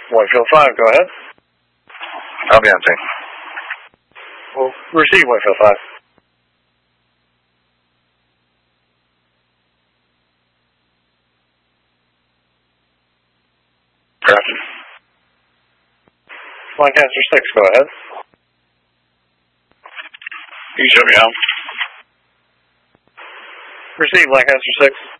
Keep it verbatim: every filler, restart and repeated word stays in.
Whitefield five, go ahead. Albiante. We'll receive Whitefield five. Drafted. Lancaster six, go ahead. You show me out. Receive Lancaster six.